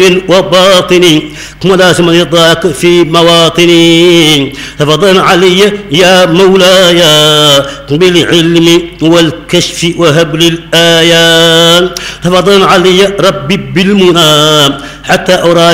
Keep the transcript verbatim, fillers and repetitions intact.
وباطني ولازم رضاك في مواطني تفضل علي يا مولاي بالعلم والكشف وهب لي الآيات تفضل علي ربي بالمنى حتى أرى